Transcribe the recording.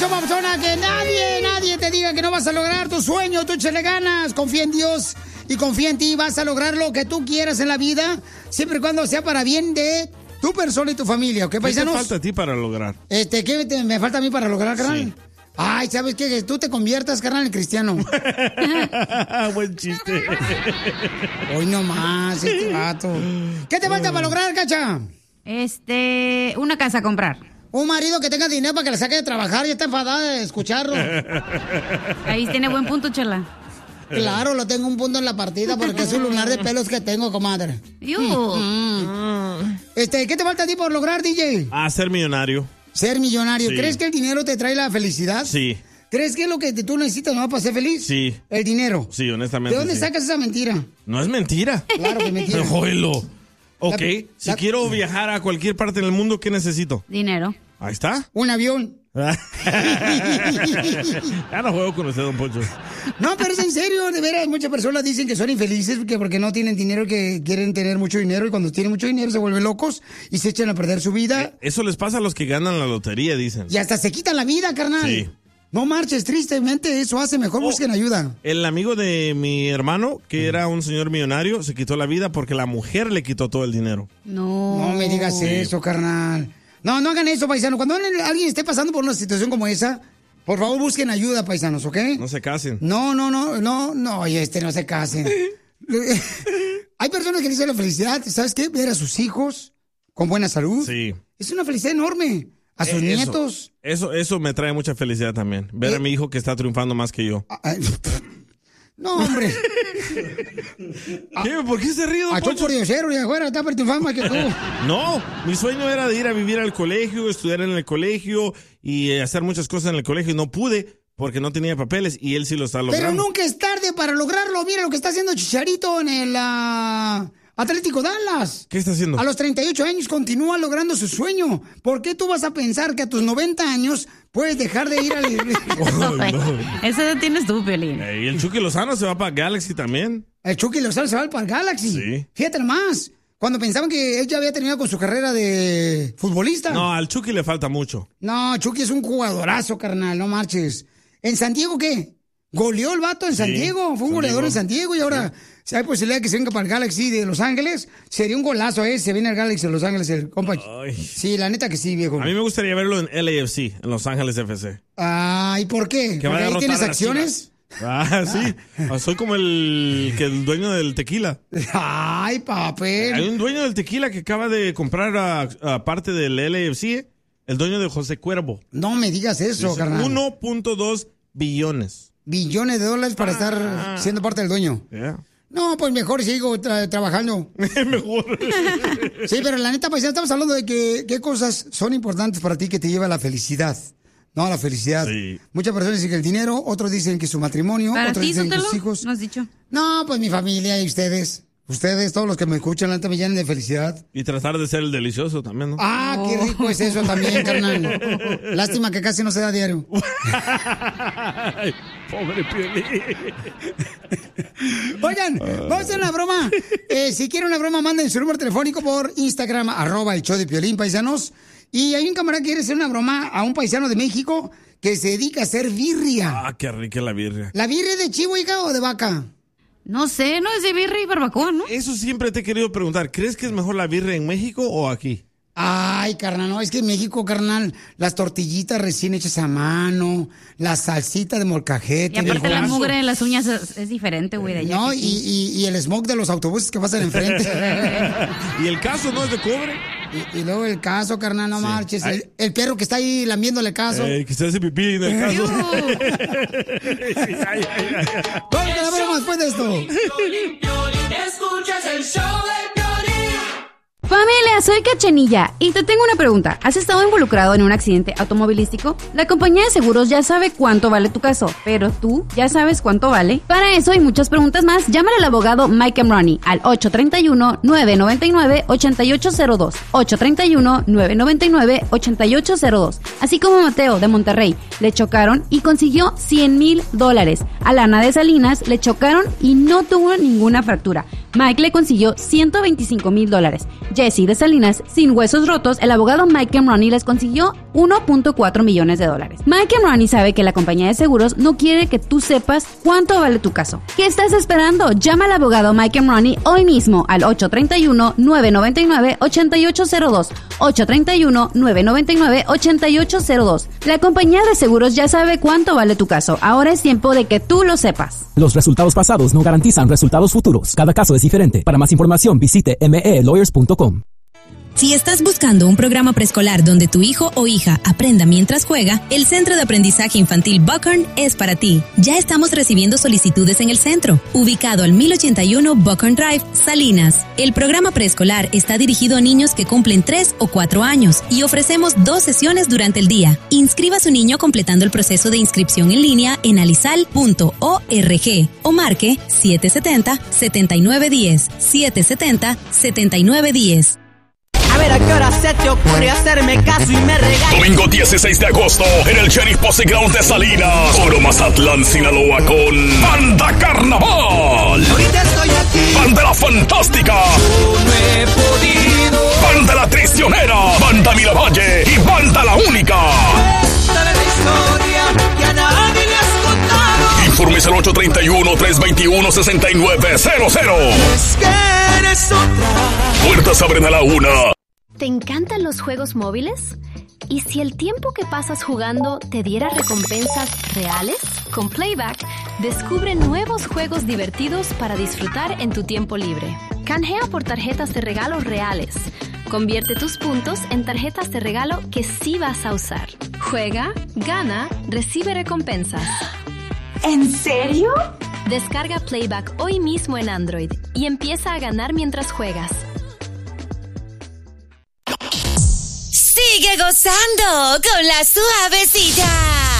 mucho, papuchona, que nadie te diga que no vas a lograr tu sueño. Tú échale ganas, confía en Dios y confía en ti. Vas a lograr lo que tú quieras en la vida, siempre y cuando sea para bien de tu persona y tu familia, ¿ok, paisanos? ¿Qué te falta a ti para lograr? ¿Qué me falta a mí para lograr, carnal? Sí. Ay, ¿sabes qué? Que tú te conviertas, carnal, en cristiano. Buen chiste. Hoy nomás, este vato. ¿Qué te falta para lograr, Cacha? Una casa a comprar. Un marido que tenga dinero para que le saque de trabajar. Ya está enfadada de escucharlo. Ahí tiene buen punto, Chela. Claro, lo tengo un punto en la partida porque es un lunar de pelos que tengo, comadre. ¿Qué te falta a ti por lograr, DJ? Ser millonario. Ser millonario. Sí. ¿Crees que el dinero te trae la felicidad? Sí. ¿Crees que es lo que tú necesitas no para ser feliz? Sí. El dinero. Sí, honestamente. ¿De dónde sacas esa mentira? No es mentira. Claro que es mentira. Oílo. Ok, si quiero viajar a cualquier parte del mundo, ¿qué necesito? Dinero. Ahí está. Un avión. Ya no juego con usted, don Poncho. No, pero es en serio, de veras, muchas personas dicen que son infelices porque no tienen dinero, que quieren tener mucho dinero, y cuando tienen mucho dinero se vuelven locos y se echan a perder su vida. Eso les pasa a los que ganan la lotería, dicen. Y hasta se quitan la vida, carnal. Sí. No marches, tristemente eso hace, mejor busquen ayuda. El amigo de mi hermano, que era un señor millonario, se quitó la vida porque la mujer le quitó todo el dinero. No me digas eso, carnal. No hagan eso, paisano. Cuando alguien esté pasando por una situación como esa, por favor busquen ayuda, paisanos, ¿ok? No se casen. No, no se casen. Hay personas que dicen la felicidad, ¿sabes qué? Ver a sus hijos con buena salud. Sí. Es una felicidad enorme. A sus nietos. Eso me trae mucha felicidad también. Ver a mi hijo que está triunfando más que yo. No, hombre. ¿Qué? ¿Por qué se ríe, don Poncho? Por diosero, y afuera está triunfando más que tú. No, mi sueño era de ir a vivir al colegio, estudiar en el colegio y hacer muchas cosas en el colegio. Y no pude porque no tenía papeles y él sí lo está logrando. Pero nunca es tarde para lograrlo. Mira lo que está haciendo Chicharito en el Atlético Dallas. ¿Qué está haciendo? A los 38 años continúa logrando su sueño. ¿Por qué tú vas a pensar que a tus 90 años puedes dejar de ir al... No. Esa tienes tú, Piolín. Y el Chucky Lozano se va para Galaxy también. El Chucky Lozano se va para Galaxy. Sí. Fíjate nomás. Cuando pensaban que él ya había terminado con su carrera de futbolista. No, al Chucky le falta mucho. No, Chucky es un jugadorazo, carnal. No marches. ¿En San Diego qué? Goleó el vato en San Diego. Fue un goleador en San Diego y ahora... Si hay posibilidad de que se venga para el Galaxy de Los Ángeles, sería un golazo, se viene al Galaxy de Los Ángeles, el compa. Ay. Sí, la neta que sí, viejo. A mí me gustaría verlo en LAFC, en Los Ángeles FC. ¿Y por qué? Que ¿Porque ahí tienes acciones? Sí. Soy como el dueño del tequila. Ay, papel. Hay un dueño del tequila que acaba de comprar a parte del LAFC, el dueño de José Cuervo. No me digas eso, carnal. 1.2 billones. Billones de dólares para estar siendo parte del dueño. Yeah. No, pues mejor sigo trabajando. Mejor. Sí, pero la neta, pues ya estamos hablando de qué cosas son importantes para ti que te lleva a la felicidad. No, la felicidad. Sí. Muchas personas dicen que el dinero, otros dicen que su matrimonio, otros dicen que sus hijos. ¿No has dicho? No, pues mi familia y ustedes. Ustedes, todos los que me escuchan, la neta me llenan de felicidad. Y tratar de ser el delicioso también, ¿no? Qué rico es eso también, carnal. Lástima que casi no se da diario. Ay, pobre Piolín. Oigan, vamos a hacer una broma. Si quieren una broma, manden su número telefónico por Instagram, @el show de Piolín, paisanos. Y hay un camarada que quiere hacer una broma a un paisano de México que se dedica a hacer birria. Qué rica la birria. ¿La birria es de chivo, hija, o de vaca? No sé, no es de birria y barbacoa, ¿no? Eso siempre te he querido preguntar. ¿Crees que es mejor la birria en México o aquí? Ay, carnal, no, es que en México, carnal, las tortillitas recién hechas a mano, la salsita de molcajete. Y aparte la mugre de las uñas es diferente, güey, de allá. No, y el smog de los autobuses que pasan enfrente. ¿Y el caso no es de cobre? Y luego el caso, carnal, no marches. El perro que está ahí lamiéndole el caso. Que se hace pipí en el caso. Vamos a la broma después de esto. Escuchas el show de Piolín. Familia, soy Cachanilla y te tengo una pregunta. ¿Has estado involucrado en un accidente automovilístico? La compañía de seguros ya sabe cuánto vale tu caso, pero ¿tú ya sabes cuánto vale? Para eso y muchas preguntas más, llámale al abogado Mike Amrani al 831-999-8802, 831-999-8802. Así como Mateo de Monterrey, le chocaron y consiguió $100,000. A Lana de Salinas le chocaron y no tuvo ninguna fractura. Mike le consiguió $125,000. Jesse de Salinas, sin huesos rotos, el abogado Mike Ronnie les consiguió $1.4 millones. Mike Ronnie sabe que la compañía de seguros no quiere que tú sepas cuánto vale tu caso. ¿Qué estás esperando? Llama al abogado Mike Ronnie hoy mismo al 831-999-8802. 831-999-8802. La compañía de seguros ya sabe cuánto vale tu caso. Ahora es tiempo de que tú lo sepas. Los resultados pasados no garantizan resultados futuros. Cada caso es diferente. Para más información, visite melawyers.com. Si estás buscando un programa preescolar donde tu hijo o hija aprenda mientras juega, el Centro de Aprendizaje Infantil Buckhorn es para ti. Ya estamos recibiendo solicitudes en el centro, ubicado al 1081 Buckhorn Drive, Salinas. El programa preescolar está dirigido a niños que cumplen 3 o 4 años y ofrecemos 2 sesiones durante el día. Inscriba a su niño completando el proceso de inscripción en línea en alisal.org o marque 770-7910. 770-7910. A ver a qué hora se te ocurre hacerme caso y me regalas. Domingo 16 de agosto en el Sheriff Posse Ground de Salinas, Oro Mazatlán, Sinaloa, con Banda Carnaval. Ahorita estoy aquí. Banda La Fantástica. Yo no he podido. Banda La Traicionera. Banda Miravalle y Banda La Única. Cuéntale la historia que a nadie le has contado. Informes al 831-321-6900. Es que eres otra. Puertas abren a la 1. ¿Te encantan los juegos móviles? ¿Y si el tiempo que pasas jugando te diera recompensas reales? Con Playback, descubre nuevos juegos divertidos para disfrutar en tu tiempo libre. Canjea por tarjetas de regalo reales. Convierte tus puntos en tarjetas de regalo que sí vas a usar. Juega, gana, recibe recompensas. ¿En serio? Descarga Playback hoy mismo en Android y empieza a ganar mientras juegas. Sigue gozando con la suavecita.